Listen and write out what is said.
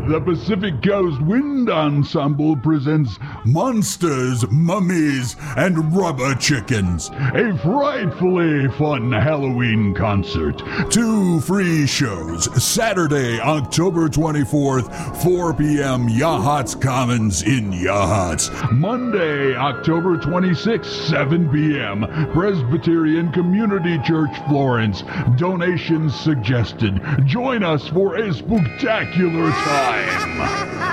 The Pacific Coast Wind Ensemble presents Monsters, Mummies, and Rubber Chickens, a frightfully fun Halloween concert. 2 free shows, Saturday, October 24th, 4 p.m., Yachats Commons in Yachats. Monday, October 26th, 7 p.m., Presbyterian Community Church, Florence. Donations suggested. Join us for a spectacular time.